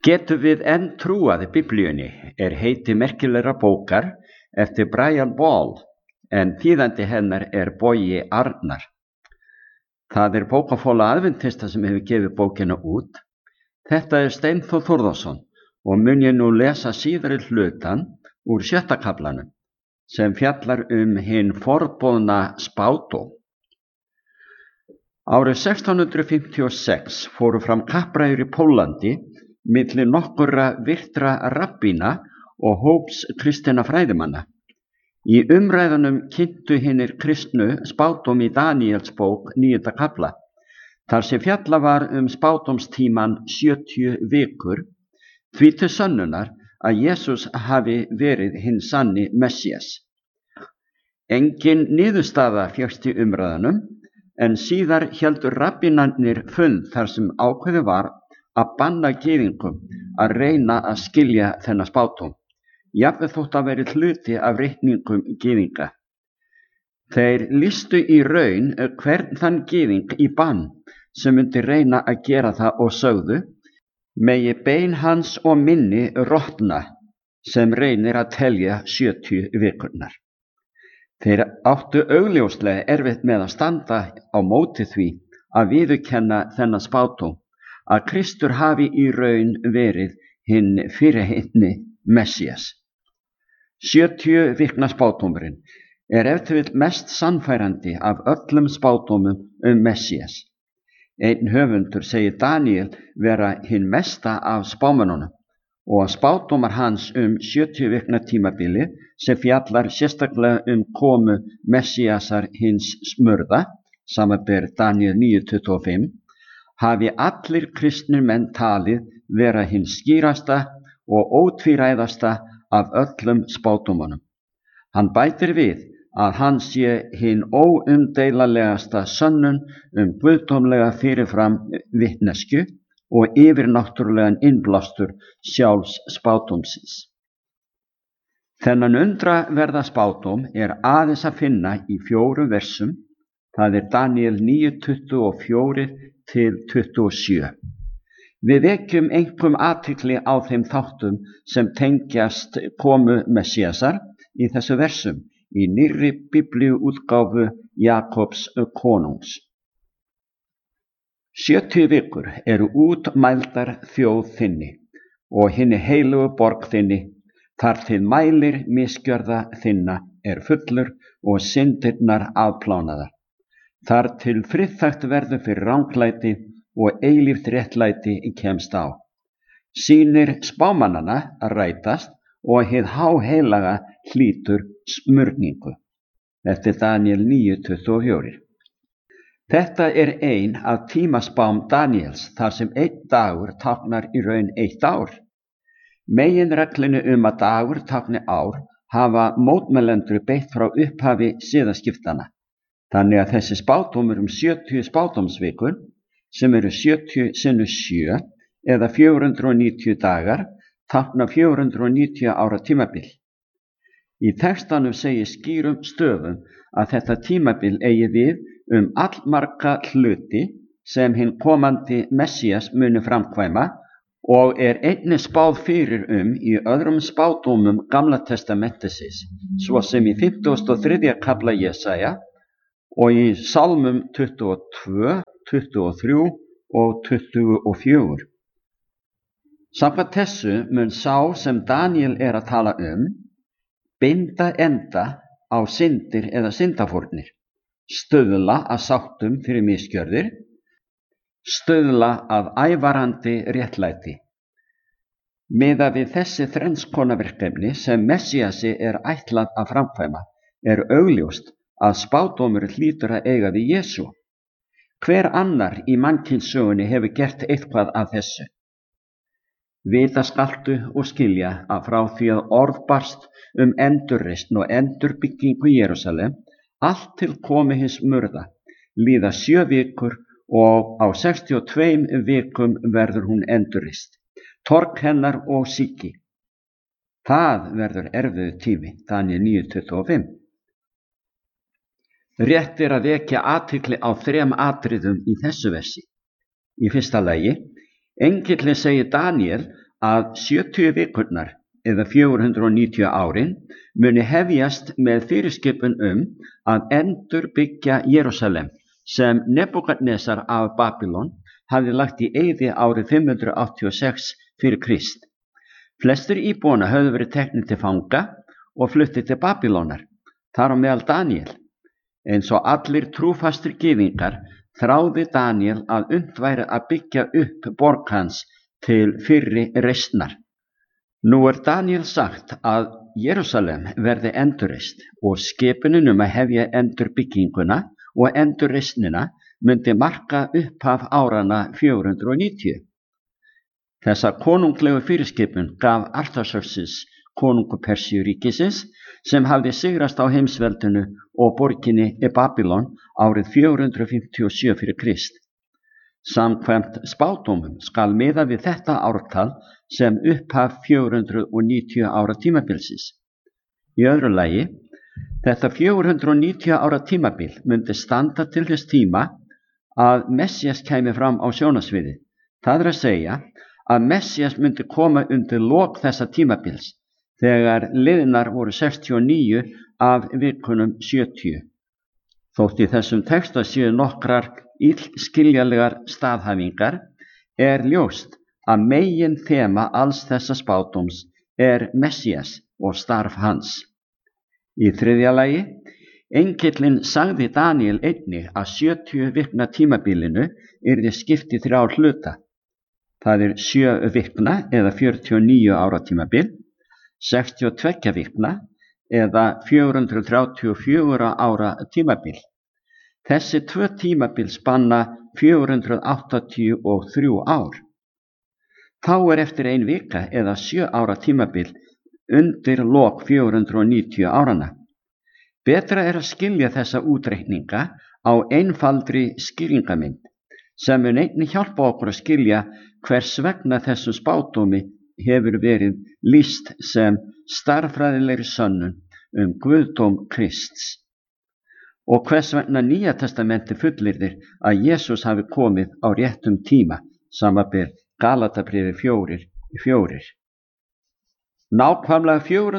Getum við enn trúað Biblíunni heiti merkilegra bókar eftir Brian Ball en þýðandi hennar Bogi Arnar. Það bókafélag Adventista sem hefur gefið bókina út. Þetta Steinþór Þórðarson og mun ég nú lesa síðari hlutan úr 6. kaflanum sem fjallar hinn forboðna spádóm. Árið 1656 fóru fram kappræður í Póllandi milli nokkurra virtra rabbína og hóps kristinna fræðimanna. Í umræðunum kynntu hinir kristnu spádóm í Daníels bók 9. kafla, þar sem fjalla var spádómstíman 70 vikur, því til sönnunar að Jesús hafi verið hinn sanni Messías. Engin niðurstaða fékkst í umræðunum, en síðar héldu rabbínarnir fund þar sem ákveðið var að banna gyðingum að reyna að skilja þennan spádóm, jafnvel þótt að veri hluti af reikningum gyðinga. Þeir lýstu í raun hvern þann gyðing í bann sem myndi reyna að gera það og sögðu: megi bein hans og minni rotna sem reynir að telja 70 vikurnar. Þeir áttu augljóslega erfitt með að standa á móti því að viðurkenna þennan spádóm að Kristur hafi í raun verið hinn fyrirheitni Messías. 70 vikna spádómurinn ef til vill mest sannfærandi af öllum spádómum Messías. Einn höfundur segir Daníel vera hinn mesta af spámönnunum og spádómar hans 70 vikna tímabili sem fjallar sérstaklega komu Messíasar hins smurða, samanber Daníel 9:25, hafi allir kristnir menn talið vera hinn skýrasta og ótvíræðasta af öllum spádómunum. Hann bætir við að hann sé hinn óumdeilanlegasta sönnun guðdómlega fyrirfram vitneskju og yfirnáttúrulegan innblástur sjálfs spádómsins. Þennan undraverða spádóm aðeins að finna í 4 versum, það Daníel 9:24-27. Við vekjum einkum athygli á þeim þáttum sem tengjast komu Messíasar í þessu versum í nýrri biblíuútgáfu Jakobs konungs. 70 vikur útmældar þjóð þinni og hinni heilugu borg þinni, þar til mælir misgjörða þinna fullur og syndirnar afplánaðar, þar til friðþægt verður fyrir ranglæti og eilíft réttlæti kemst á. Sýnir spámannanna rætast og hið háheilaga hlýtur smurningu. Eftir Daníel 9:24. Þetta ein af tímaspám Daníels þar sem einn dagur táknar í raun 1 ár. Meginreglunni að dagur tákni ár hafa mótmælendur beitt frá upphafi siðaskiptanna. Þannig að þessi spádómur 70 spádómsvikur, sem 70 sinnum 7 eða 490 dagar, tákna 490 ára tímabil. Í textanum segir skýrum stöfum að þetta tímabil eigi við allmarga hluti sem hinn komandi Messías muni framkvæma og einnig spáð fyrir í öðrum spádómum Gamla testamentisins, svo sem í 53. kafla Jesaja og í Sálmum 22, 23 og 24. Samkvæmt þessu mun sá sem Daníel að tala binda enda á syndir eða syndafórnir, stuðla að sáttum fyrir misgjörðir, stuðla að ævarandi réttlæti. Miðað við þessi þrenns konar verkefni sem Messíasi ætlað að framkvæma augljóst að spádómur hlýtur að eiga við Jesú. Hver annar í mannkynssögunni hefur gert eitthvað af þessu? Vita skaltu og skilja að frá því að orð barst endurreisn og endurbyggingu Jerúsalem, allt til komu hins smurða, líða 7 vikur og á 62 vikum verður hún endurreist, torg hennar og síki. Það verður erfiður tími, Daníel 9:25. Rétt að vekja athygli á 3 atriðum í þessu versi. Í fyrsta lagi, engillinn segir Daníel að 70 vikurnar eða 490 árin muni hefjast með fyrirskipun að endurbyggja Jerúsalem sem Nebúkadnesar af Babýlon hafði lagt í eyði árið 586 fyrir Krist. Flestir íbúanna höfðu verið teknir til fanga og fluttið til Babýlonar, þar á meðal Daníel. Eins og allir trúfastir gyðingar þráði Daníel að unnt væri að byggja upp borg hans til fyrri reisnar. Nú Daníel sagt að Jerúsalem verði endurreist og skipunin að hefja endurbygginguna og endurreisnina myndi marka upphaf áranna 490. Þessa konunglegu fyrirskipun gaf Artaxerxes, konungur Persíuríkisins, sem hafði sigrast á heimsveldinu og borginni Babýlon árið 457 fyrir Krist. Samkvæmt spádómum skal miða við þetta ártal sem upphaf 490 ára tímabilsins. Í öðru lagi, þetta 490 ára tímabil myndi standa til þess tíma að Messías kæmi fram á sjónarsviðið. Það að segja að Messías myndi koma undir lok þessa tímabils þegar liðnar voru 69 af vikunum 70. Þótt í þessum texta séu nokkrar illskiljanlegar staðhæfingar ljóst að megin þema alls þessa spádóms Messías og starf hans. Í þriðja lagi, engillinn sagði Daníel einnig að 70 vikna tímabilinu yrði skipt í 3 hluta. Það 7 vikna eða 49 ára tímabil, 62 vikna eða 434 ára tímabil. Þessi 2 tímabil spanna 483 ár. Þá eftir 1 vika eða 7 ára tímabil undir lok 490 áranna. Betra að skilja þessa útreikninga á einfaldri skýringamynd sem mun einnig hjálpa okkur að skilja hvers vegna þessum spádómi hefur verið lýst sem stærðfræðilegri sönnun guðdóm Krists. Og hvers vegna Nýja testamenti fullyrðir að Jesús hafi komið á réttum tíma, samanber Galatabréfi 4:4. Nákvæmlega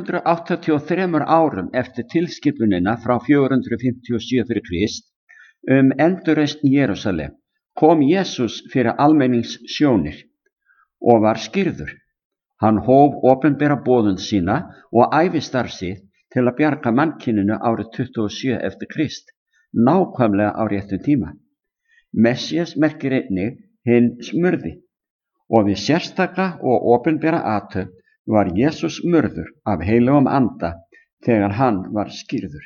483 árum eftir tilskipunina frá 457 fyrir Krist endurreisn Jerúsalem kom Jesús fyrir almenningssjónir og var skírður. Hann hóf opinbera boðun sína og ævistarf sitt til að bjarga mannkyninu árið 27 eftir Krist, nákvæmlega á réttum tíma. Messías merkir einnig hinn smurði og við sérstaka og opinbera athöfn var Jesús smurður af heilögum anda þegar hann var skírður.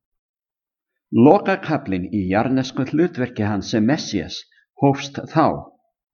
Lokakaflinn í jarðnesku hlutverki hans sem Messías hófst þá.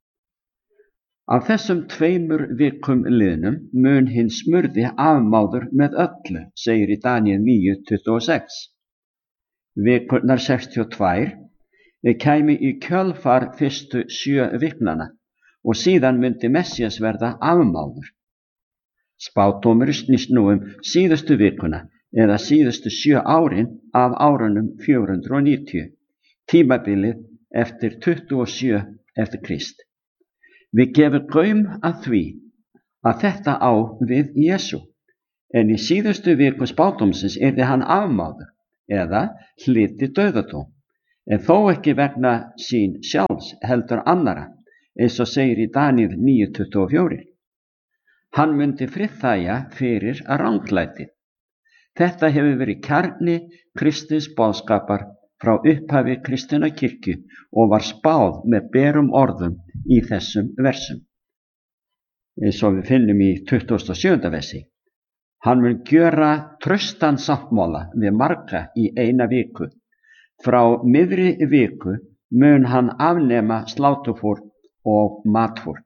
Af þessum 2 vikum liðnum mun hinn smurði afmáður með öllu, segir í Daníel 9:26. Vikurnar 62 kæmi í kjölfar fyrstu 7 viknanna og síðan myndi Messías verða afmáður. Spádómur snýst nú síðustu vikuna eða síðustu 7 árin af árunum 490, tímabilið eftir 27 eftir Krist. Við gefum gaum að því að þetta á við Jesú, en í síðustu viku spádómsins yrði hann afmáður eða hlyti dauðadóm, en þó ekki vegna sín sjálfs heldur annara, eins og segir í Daníel 9:24. Hann myndi friðþægja fyrir ranglæti. Þetta hefur verið kjarni Krists boðskapar frá upphafi kristinnar kirkju og var spáð með berum orðum í þessum versum. Eins og við finnum í 27. versi. Hann mun gjöra traustan sáttmála við marga í 1 viku. Frá miðri viku mun hann afnema sláturfórn og matfórn.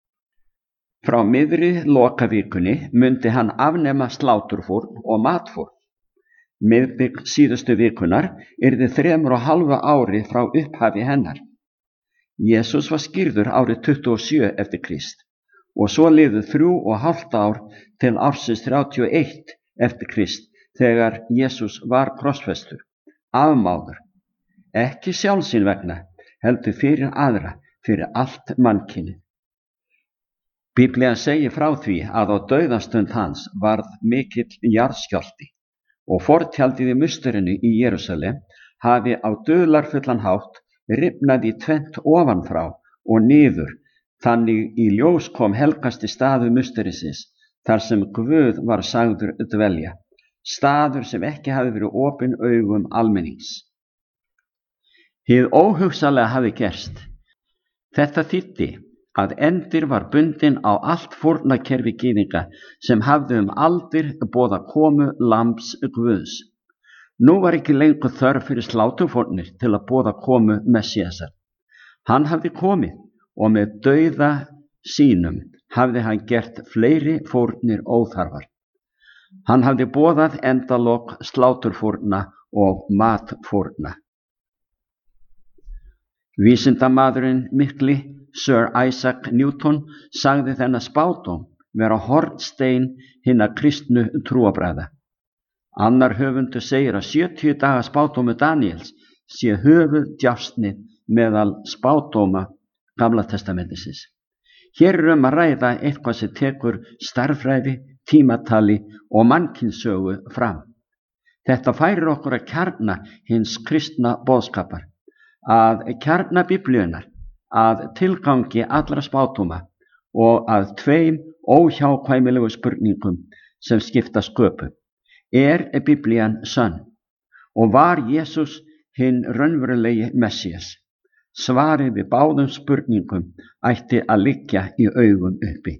Frá miðri lokavikunni mundi hann afnema sláturfórn og matfórn. Miðbik síðustu vikunar yrði 3,5 ári frá upphafi hennar. Jesús var skírður árið 27 eftir Krist og svo liðu 3,5 ár til ársins 31 eftir Krist þegar Jesús var krossfestur, afmáður, ekki sjálf sín vegna, heldur fyrir aðra, fyrir allt mannkynið. Biblían segir frá því að á dauðastund hans varð mikill jarðskjálfti og fortjaldið í musturinu í Jerúsalem hafi á dularfullan hátt rifnað í tvennt ofanfrá og niður, þannig í ljós kom helgasti staður musturisins, þar sem Guð var sagður dvelja, staður sem ekki hafi verið opinn augum almennings. Hið óhugsanlega hafi gerst. Þetta þýddi að endir var bundinn á allt fórnarkerfi gyðinga sem hafði aldir boðað komu lambs Guðs. Nú var ekki lengur þörf fyrir sláturfórnir til að boða komu Messíasar. Hann hafði komið og með dauða sínum hafði hann gert fleiri fórnir óþarfar. Hann hafði boðað endalok sláturfórna og matfórna. Vísindamaðurinn mikli Sir Isaac Newton sagði þennan spádóm vera hornstein hinna kristnu trúarbragða. Annar höfundur segir að 70 daga spádómur Daníels sé höfuðdjásnið meðal spádóma Gamla testamentisins. Hér að ræða eitthvað sem tekur stærðfræði, tímatali og mannkynnssögu fram. Þetta færir okkur að kjarna hins kristna boðskapar, að kjarna Biblíunnar, að tilgangi allra spádóma og að tveim óhjákvæmilegu spurningum sem skipta sköpu. Er Biblían sönn og var Jesús hinn raunverulegi Messías? Svarið við báðum spurningum ætti að liggja í augum uppi.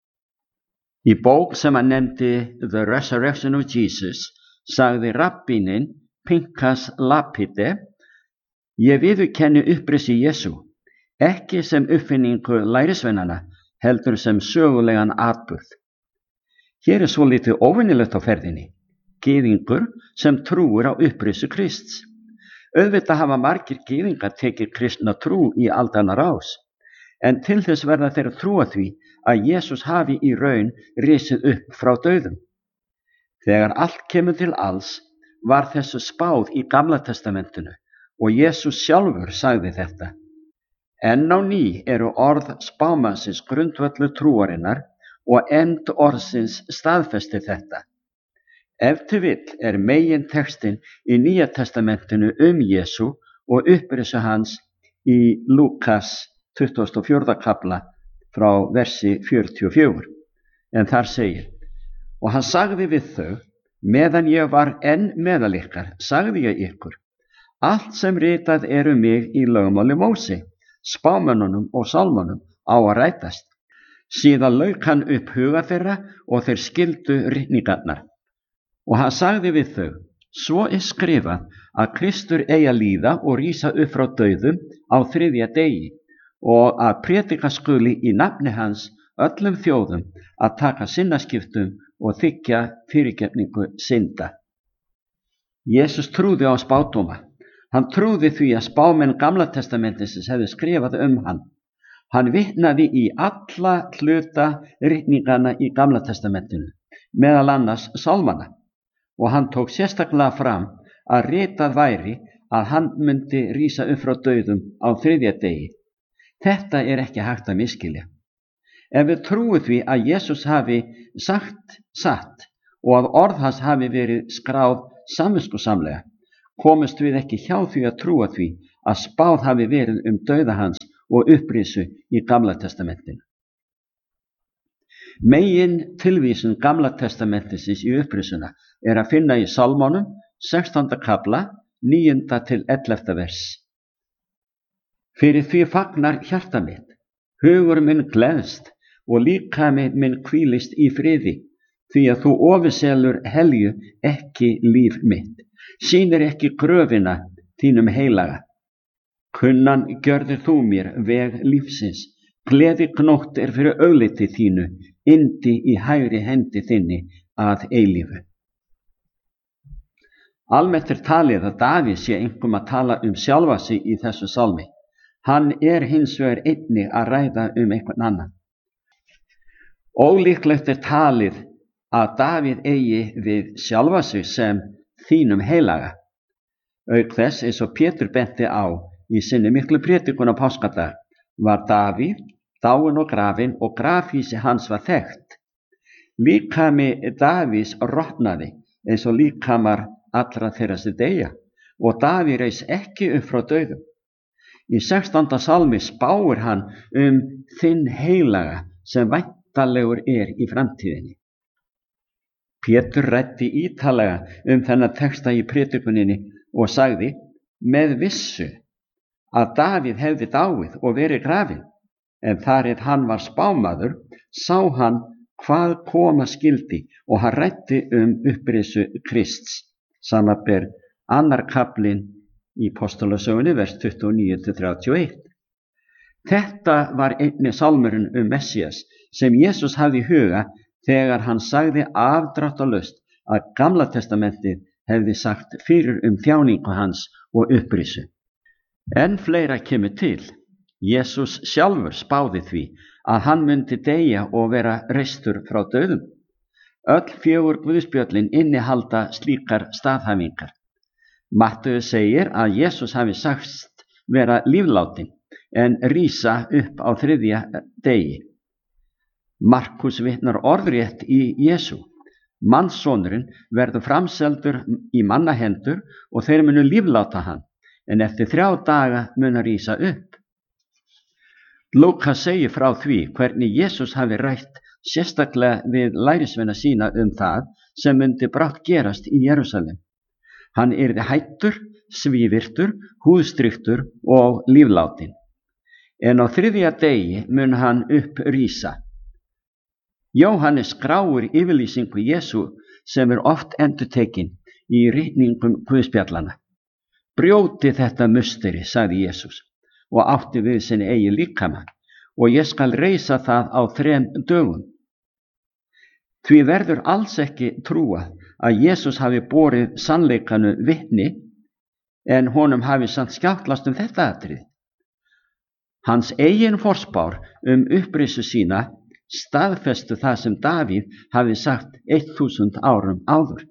Í bók sem hann nefndi The Resurrection of Jesus sagði rabbíninn Pinchas Lapide: Ég viðurkenni upprisi Jesú, ekki sem uppfinningu lærisveinana, heldur sem sögulegan atburð. Hér er svolítið óvenjulegt á ferðinni, gyðingur sem trúir á upprisu Krists. Auðvitað hafa margir gyðingar tekið kristna trú í aldanna rás, en til þess verða þeir að trúa því að Jesús hafi í raun risið upp frá dauðum. Þegar allt kemur til alls var þessu spáð í Gamla testamentinu og Jesús sjálfur sagði þetta. Enn á ný eru orð spámannsins grundvöllur trúarinnar og end orðsins staðfesti þetta. Ef til vill er megin textin í Nýja testamentinu Jesú og upprisu hans í Lúkas 24. kapla frá versi 44. En þar segir: Og hann sagði við þau: Meðan ég var enn meðal ykkar, sagði ég ykkur, allt sem ritað er mig í lögmáli Móse, spámönnunum og sálmönnum á að rætast. Síðan lauk hann upp huga þeirra og þeir skildu ritningarnar. Og hann sagði við þau: Svo er skrifað að Kristur eigi að líða og rísa upp frá dauðum á 3. degi og að prédika skuli í nafni hans öllum þjóðum að taka sinnaskiptum og þiggja fyrirgefningu synda. Jesús trúði á spádóma. Hann trúði því að spámenn Gamla testamentisins hefði skrifað hann. Hann vitnaði í alla hluta ritninganna í Gamla testamentinu, meðal annars sálmana, og hann tók sérstaklega fram að ritað væri að hann myndi rísa upp frá dauðum á 3. degi. Þetta er ekki hægt að misskilja. Ef við trúum því að Jesús hafi sagt satt og að orð hans hafi verið skráð samviskusamlega, komumst við ekki hjá því að trúa því að spáð hafi verið dauða hans og upprisu í Gamla testamentinu. Megin tilvísun Gamla testamentisins í upprisuna er að finna í Sálmánum 16. kapla 9. til 11. vers. Fyrir því fagnar hjarta mitt, hugur minn gleðst og líkami minn hvílist í friði, því að þú ofurselur helju ekki líf mitt, sýnir ekki gröfina þínum heilaga. Kunnan gjörðir þú mér veg lífsins, gleði gnótt er fyrir augliti þínu, yndi í hægri hendi þinni að eilífu. Almennt er talið að Davíð sé einkum að tala sjálfa sig í þessu sálmi. Hann er hins vegar einnig að ræða einhvern annan. Ólíklegt er talið að Davíð eigi við sjálfa sig sem þínum heilaga. Auk þess, eins og Pétur benti á í sinni miklu prédikun á páskadag, var Davíð dáinn og grafinn, og grafhýsi hans var þekkt. Líkami Davís rotnaði eins og líkamar allra þeirra sem deyja, og Davíð reis ekki upp frá dauðum. Í 16. salmi spáir hann þinn heilaga sem væntanlegur í framtíðinni. Pétur ræddi ítarlega þennan texta í predikuninni og sagði með vissu að Davíð hefði dáið og verið grafinn, en þar hann var spámaður sá hann hvað koma skyldi og hann ræddi upprisu Krists, samanber 2. kaflinn í Postulasögunni, vers 29-31. Þetta var einnig sálmurinn Messías sem Jesús hafði í huga þegar hann sagði afdráttarlaust að Gamla testamentið hefði sagt fyrir þjáningu hans og upprisu. En fleira kemur til. Jesús sjálfur spáði því að hann myndi deyja og vera reistur frá dauðum. Öll 4 guðspjöllin innihalda slíkar staðhæfingar. Matteus segir að Jesús hafi sagst vera líflátin en rísa upp á 3. degi. Markus vitnar orðrétt í Jesú. Mannssonurinn verður framseldur í mannahendur og þeir munu lífláta hann, en eftir 3 daga mun hann rísa upp. Lúkas segir frá því hvernig Jesús hafi rætt sérstaklega við lærisveina sína það sem myndi brátt gerast í Jerúsalem. Hann yrði hættur, svívirtur, húðstryktur og líflátin. En á 3. degi mun hann rísa. Jóhannes skráir yfirlýsingu Jesú sem oft endurtekin í ritningum guðspjallana. Brjóti þetta musteri, sagði Jesús, og átti við sinni eigin líkama, og ég skal reisa það á 3 dögum. Því verður alls ekki trúað að Jesús hafi borið sannleikanu vitni, en honum hafi samt skjátlast þetta atriði. Hans eigin forspár upprisu sína staðfestu það sem Davíð hafi sagt 1000 árum áður.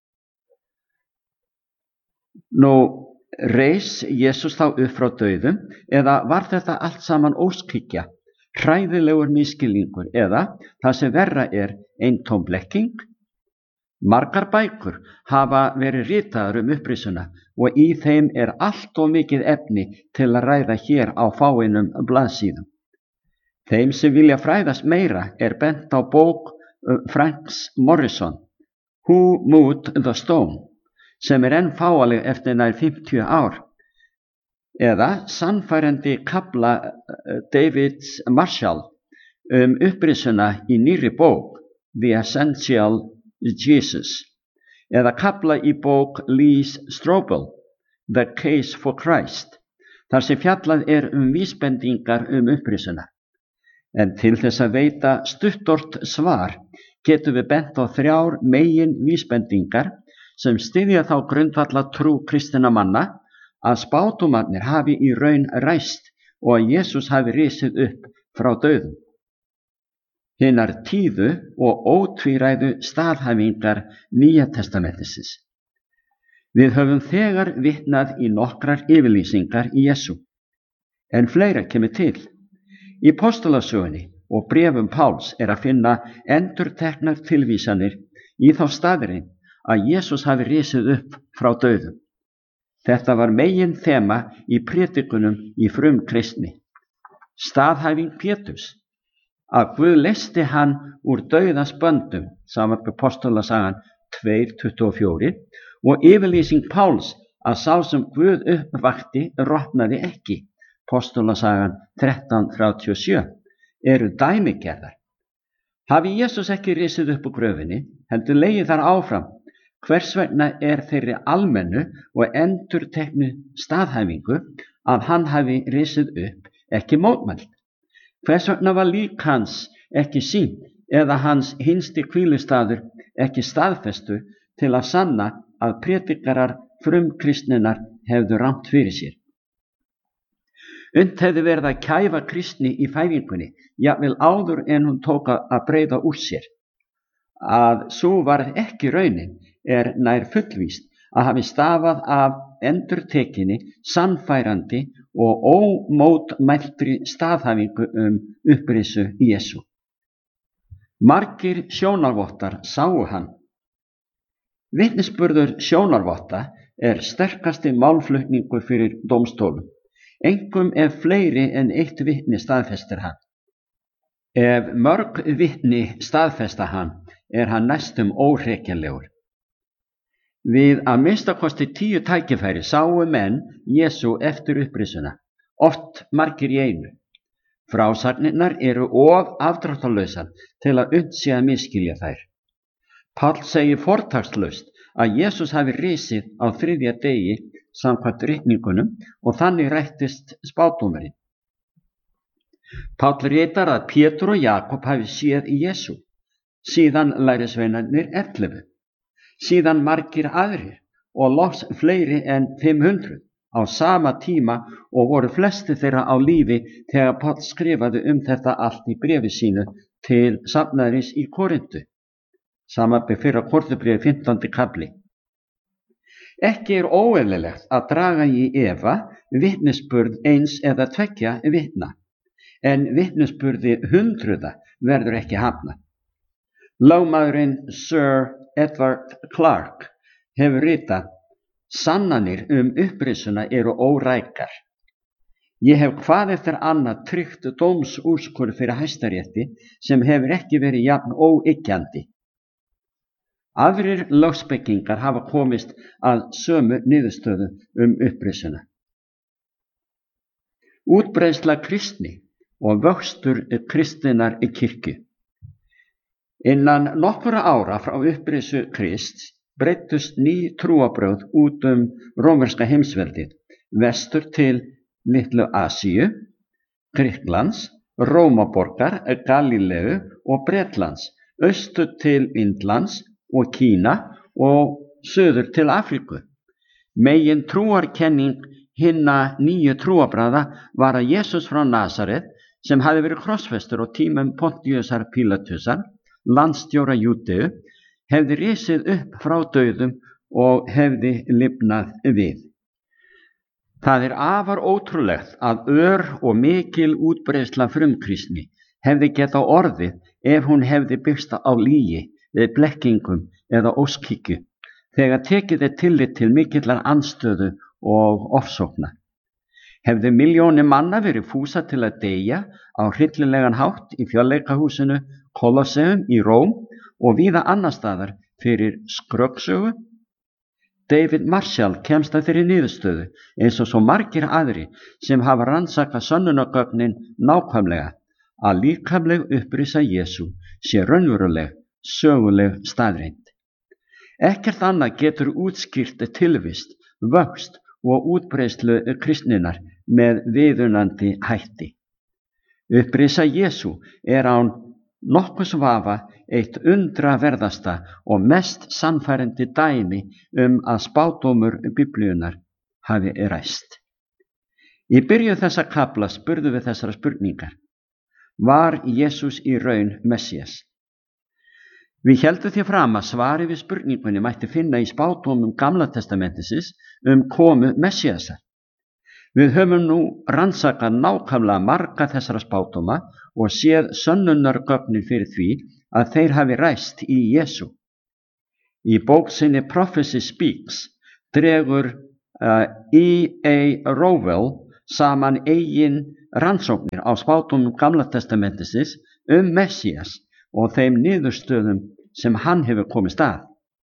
Reis Jesús þá upp frá dauðum, eða var þetta allt saman óskhyggja, hræðilegur misskilningur, eða það sem verra eintóm blekking? Margar bækur hafa verið ritaðar upprisuna og í þeim allt of mikið efni til að ræða hér á fáeinum blaðsíðum. Þeim sem vilja fræðast meira bent á bók Franks Morrison, Who Moved the Stone, sem enn fáaleg eftir nær 50 ár, eða sannfærandi kafla David Marshall upprisuna í nýrri bók The Essential Jesus, eða kafla í bók Lee Strobel, The Case for Christ, þar sem fjallað vísbendingar upprisuna. En til þess að veita stuttort svar getum við bent á 3 megin vísbendingar sem styðja þá grundvalla trú kristinna manna að spádómarnir hafi í raun ræst og að Jesús hafi risið upp frá dauðum. Hinar tíðu og ótvíræðu staðhæfingar Nýja testamentisins. Við höfum þegar vitnað í nokkrar yfirlýsingar í Jesú, en fleira kemur til. Í Postulasögunni og bréfum Páls að finna endurteknar tilvísanir í þá staðreind að Jesús hafi risið upp frá dauðum. Þetta var megin þema í predikunum í frumkristni. Staðhæfing Péturs að Guð leysti hann úr dauðans böndum, samanber Postulasagan 2:24, og yfirlýsing Páls að sá sem Guð uppvakti rotnaði ekki, Postulasagan 13:37, dæmigerðar. Hafi Jesús ekki risið upp úr gröfinni, heldur legið þar áfram, hvers vegna þeirri almennu og endurteknu staðhæfingu að hann hafi risið upp ekki mótmælt? Hvers vegna var lík hans ekki sýnt eða hans hinsti hvílustaður ekki staðfestur til að sanna að predikarar frumkristninnar hefðu rangt fyrir sér? Unnt hefði verið að kæfa kristni í fæðingunni, jafnvel áður en hún tók að breiða úr sér. Að sú varð ekki raunin nær fullvíst að hafi stafað af endurtekinni, sannfærandi og ómótmæltri staðhæfingu upprisu Jesú. Margir sjónarvottar sáu hann. Vitnisburður sjónarvotta sterkasti málflutningur fyrir dómstólum, einkum ef fleiri en eitt vitni staðfestir hann. Ef mörg vitni staðfesta hann, hann næstum óhrekjanlegur. Við að minnstakosti 10 tækifæri sáu menn Jesú eftir upprisuna, oft margir í einu. Frásagnirnar eru of afdráttarlausar til að unnt sé að misskilja þær. Páll segir fortakslaust að Jesús hafi risið á 3. degi samkvæmt ritningunum og þannig rættist spádómurinn. Páll ritar að Pétur og Jakob hafi séð Jesú, síðan lærisveinarnir 11, síðan margir aðrir og loks fleiri en 500 á sama tíma og voru flesti þeirra á lífi þegar Páll skrifaði þetta allt í bréfi sínu til safnaðarins í Korintu, samanber 1. Korinthubréfi 15. kafli. Ekki óeðlilegt að draga í efa vitnisburð 1 eða 2 vitna, en vitnisburði 100 verður ekki hafnað. Lögmaðurinn Sir Edward Clarke hefur ritað: Sannanir upprisuna eru órækar. Ég hef hvað eftir annað tryggt dómsúrskurð fyrir Hæstarétti sem hefur ekki verið jafn óyggjandi. Aðrir lögspekingar hafa komist að sömu niðurstöðu upprisuna. Útbreiðsla kristni og vöxtur kristinnar kirkju. Innan nokkurra ára frá upprisu Krists breiddust ný trúarbrögð út rómverska heimsveldið, vestur til Litlu Asíu, Grikklands, Rómaborgar, Galíleu og Bretlands, austur til Indlands og Kína og suður til Afríku. Megin trúarkenning hinna nýju trúarbragða var að Jesús frá Nasaret, sem hafði verið krossfestur á tímum Pontíusar Pílatusar, landstjóra Júdeu, hefði risið upp frá dauðum og hefði lifnað við. Það afar ótrúlegt að ör og mikil útbreiðsla frumkristni hefði getað orðið ef hún hefði byggst á lygi, blekkingum eða óskhyggju, þegar tekið tillit til mikillar andstöðu og ofsókna. Hefði milljónir manna verið fúsa til að deyja á hryllilegan hátt í Þjóðleikahúsinu Colosseum í Róm og víða annar staðar fyrir skröggsögu? David Marshall kemst að þeirri niðurstöðu, eins og svo margir aðri sem hafa rannsakað sönnunargögnin nákvæmlega, að líkamleg upprisa Jesú sé raunveruleg, söguleg staðreynd. Ekkert annað getur útskýrt tilvist, vöxt og útbreiðslu kristninnar með viðunandi hætti. Upprisa Jesú án nokkurs vafa eitt undraverðasta og mest sannfærandi dæmi að spádómur Biblíunnar hafi ræst. Í byrjun þessa kafla spurðum við þessara spurningar: Var Jesús í raun Messías? Við héldum því fram að svari við spurningunni mætti finna í spádómum Gamla testamentisins komu Messíasar. Við höfum nú rannsakað nákvæmlega marga þessara spádóma og séð sönnunargögnin fyrir því að þeir hafi ræst í Jesú. Í bók sinni Prophecy Speaks dregur E.A. Rowell saman eigin rannsóknir á spádómum Gamla testamentisins Messías og þeim niðurstöðum sem hann hefur komist að.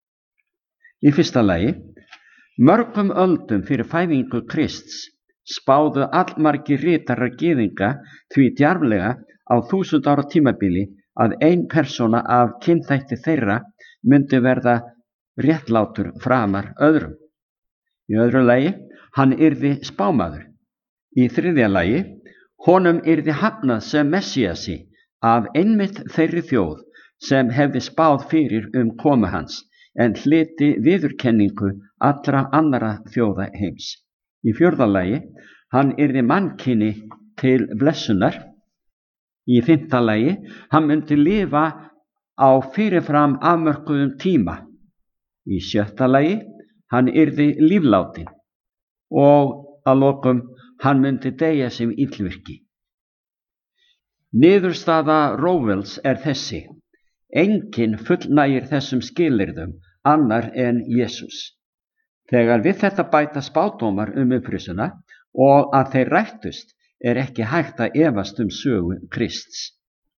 Í fyrsta lagi, mörgum öldum fyrir fæðingu Krists spáðu allmargir ritarar gyðinga því djarflega á 1000 ára tímabili að ein persóna af kynþætti þeirra myndi verða réttlátur framar öðrum. Í öðru lagi, hann yrði spámaður. Í þriðja lagi, honum yrði hafnað sem Messíasi af einmitt þeirri þjóð sem hefði spáð fyrir komu hans, en hlyti viðurkenningu allra annara þjóða heims. Í fjórða lagi, hann yrði mannkyni til blessunar. Í fimmta lagi, hann myndi lifa á fyrirfram afmörkuðum tíma. Í sjötta lagi, hann yrði líflátin. og að lokum hann myndi deyja sem illvirki. Niðurstaða Rowells þessi: enginn fullnægir þessum skilyrðum annar en Jesús. Þegar við þetta bæta spádómar upprisuna og að þeir rættust ekki hægt að efast sögu Krists.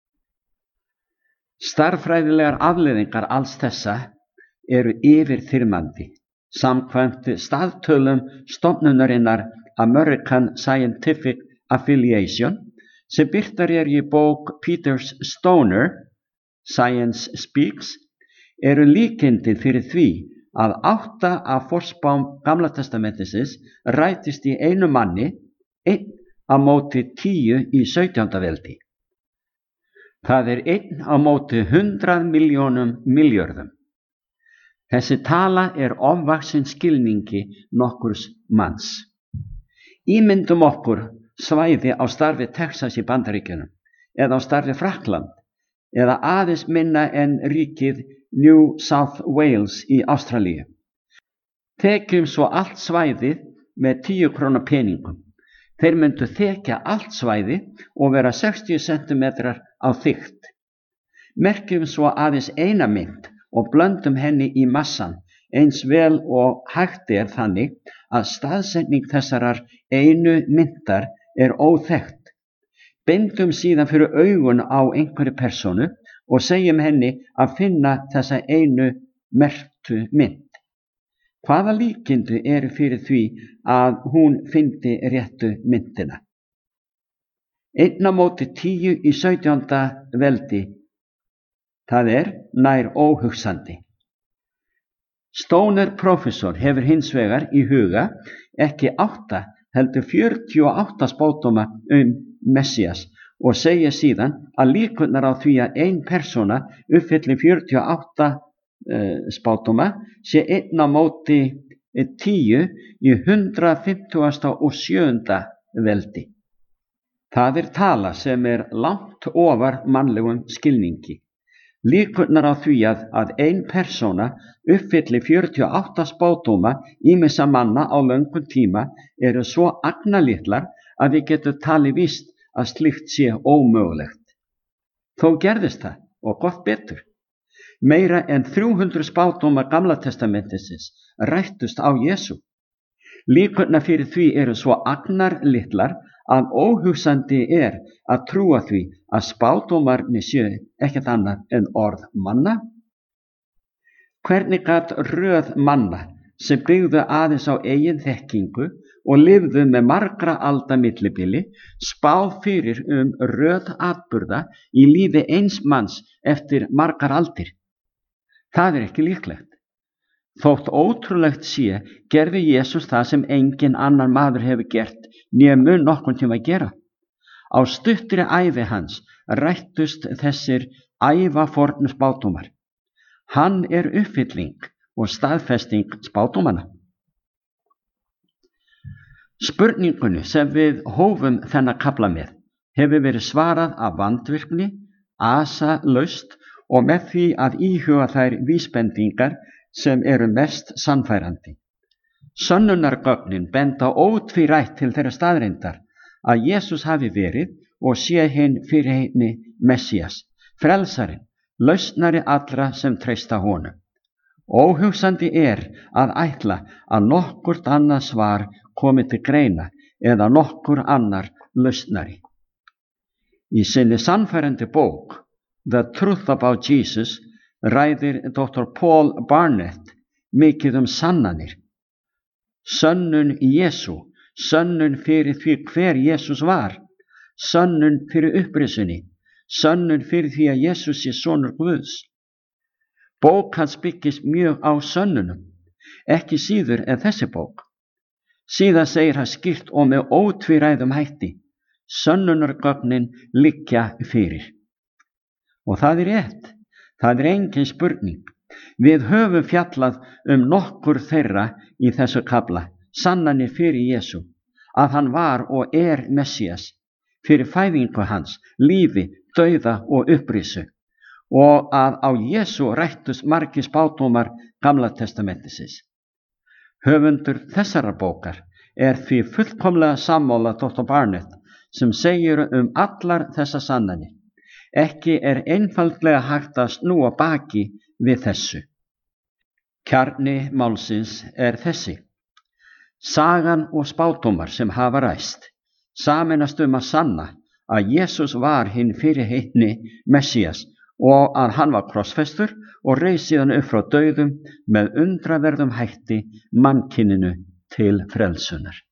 Stærðfræðilegar afleiðingar alls þessa eru yfirþyrmandi. Samkvæmt staðtölum stofnunarinnar American Scientific Affiliation, sem birtar í bók Peters Stoner, Science Speaks, eru líkindi fyrir því að 8 af forspám Gamla testamentisins rætist í einu manni, 1 á móti 10 í 17. veldi. Það 1 á móti 100 milljónum milljörðum. Þessi tala ofvaxin skilningi nokkurs manns. Ímyndum okkur svæði á starfi Texas í Bandaríkjunum, eða á starfi Frakkland, eða aðeins minna en ríkið New South Wales í Ástralíu. Þekjum svo allt svæðið með 10 króna peningum. Þeir myndu þekja allt svæði og vera 60 cm á þykkt. Merkjum svo aðeins eina mynt og blöndum henni í massan eins vel og hægt þannig að staðsetning þessarar einu myntar óþekkt. Bindum síðan fyrir augun á einhverju persónu og segjum henni að finna þessa einu merktu mynd. Hvaða líkindi fyrir því að hún fyndi réttu myntina? 1 á móti 10 í 17. veldi. Það nær óhugsandi. Stoner prófessor hefur hins vegar í huga ekki 8 heldur 48 spádóma Messias og segja síðan að líkurnar á því að ein persóna uppfylli 48 spádóma sé 1 á móti 10 í 157. veldi. Það tala sem langt ofar mannlegum skilningi. Líkurnar á því að ein persóna uppfylli 48 spádóma ýmissa manna á löngum tíma eru svo agnalitlar að við getum talið víst að slíkt sé ómögulegt. Þó gerðist það, og gott betur. Meira en 300 spádómar Gamla testamentisins rættust á Jesú. Líkurnar fyrir því eru svo agnarlitlar að óhugsandi að trúa því að spádómarnir séu ekkert annað en orð manna. Hvernig gat röð manna sem byggðu aðeins á eigin þekkingu og lifðu með margra alda millibili spáð fyrir röð atburða í lífi eins manns eftir margar aldir? Það ekki líklegt. Þótt ótrúlegt sé, gerði Jesús það sem engin annar maður hefur gert né mun nokkurn tíma að gera. Á stuttri ævi hans rættust þessir ævafornu spádómar. Hann uppfylling og staðfesting spádómanna. Spurningunni sem við hófum þennan kafla með hefur verið svarað af vandvirkni, asalaust og með því að íhuga þær vísbendingar sem eru mest sannfærandi. Sönnunargögnin benda ótvírætt til þeirra staðreyndar að Jesús hafi verið og sé hinn fyrirheitni Messias, frelsarinn, lausnari allra sem treysta honum. Óhugsandi að ætla að nokkurt annað svar komi til greina eða nokkur annar lausnari. Í sinni sannfærandi bók The Truth About Jesus ræðir Dr. Paul Barnett mikið sannanir. Sönnun Jesú, sönnun fyrir því hver Jesús var, sönnun fyrir upprisunni, sönnun fyrir því að Jesús sé sonur Guðs. Bók hans byggist mjög á sönnunum, ekki síður en þessi bók. Síðan segir hann skýrt og með ótvíræðum hætti: sönnunargögnin liggja fyrir. Og það rétt, það engin spurning. Við höfum fjallað nokkur þeirra í þessu kafla, sannanir fyrir Jesú, að hann var og Messias, fyrir fæðingu hans, lífi, dauða og upprisu, og að á Jesú rættust margir spádómar Gamla testamentisins. Höfundur þessarar bókar því fullkomlega sammála Dr. Barnett sem segir allar þessar sannanir. Ekki einfaldlega hægt að snúa baki við þessu. Kjarni málsins þessi. Sagan og spádómar sem hafa ræst sameinast að sanna að Jesús var hinn fyrirheitni Messías og að hann var krossfestur og reis síðan upp frá dauðum með undraverðum hætti mannkyninu til frelsunar.